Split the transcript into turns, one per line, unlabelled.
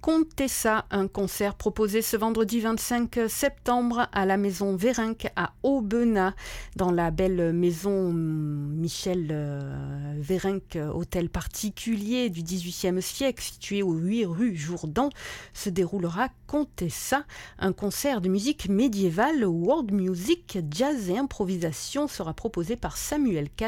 Contessa, un concert proposé ce vendredi 25 septembre à la maison Vérenc à Aubenas, dans la belle maison Michel Vérenc, hôtel particulier du XVIIIe siècle, situé aux 8 rue Jourdan, se déroulera Contessa, un concert de musique médiévale, world music, jazz et improvisation sera proposé par Samuel K.